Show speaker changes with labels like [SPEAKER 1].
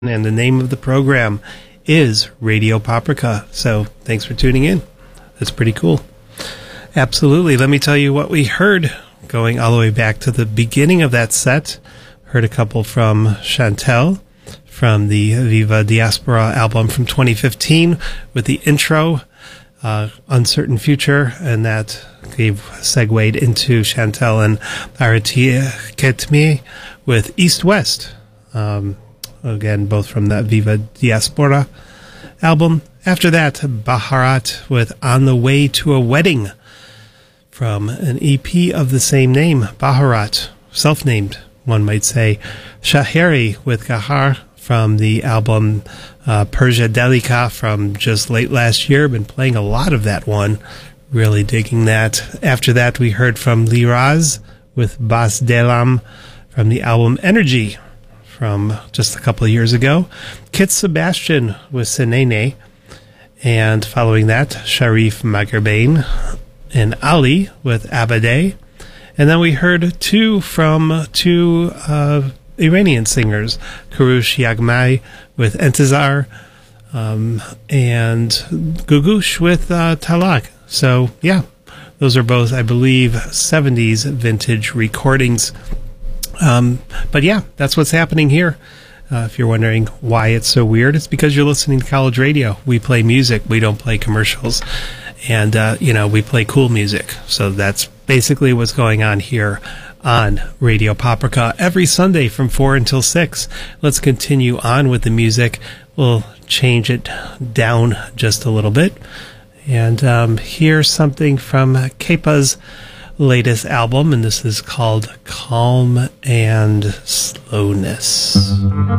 [SPEAKER 1] And the name of the program is Radio Paprika. So thanks for tuning in. That's pretty cool. Absolutely. Let me tell you what we heard going all the way back to the beginning of that set. Heard a couple from Chantel from the Viva Diaspora album from 2015 with the intro, Uncertain Future, and that segued into Chantel and Aratia Ketmi with East West. Again, both from that Viva Diaspora album. After that, Baharat with On the Way to a Wedding from an EP of the same name, Baharat, self-named, one might say. Shaheri with Gahar from the album Persia Delica from just late last year. Been playing a lot of that one. Really digging that. After that, we heard from Liraz with Bas Delam from the album Energy from just a couple of years ago. Kit Sebastian with Senene. And following that, Sharif Magerbain and Ali with Abadeh. And then we heard two Iranian singers, Karush Yagmai with Entizar, and Gugush with Talak. So, yeah, those are both, I believe, 70s vintage recordings. But yeah, that's what's happening here. If you're wondering why it's so weird, it's because you're listening to college radio. We play music. We don't play commercials. And, we play cool music. So that's basically what's going on here on Radio Paprika every Sunday from 4 until 6. Let's continue on with the music. We'll change it down just a little bit. And here's something from Kepa's latest album, and this is called Calm and Slowness.